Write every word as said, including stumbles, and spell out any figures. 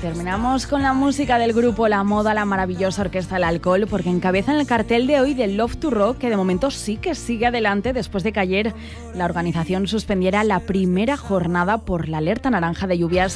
Terminamos con la música del grupo La Moda, la maravillosa Orquesta del Alcohol, porque encabezan el cartel de hoy del Love to Rock, que de momento sí que sigue adelante después de que ayer la organización suspendiera la primera jornada por la alerta naranja de lluvias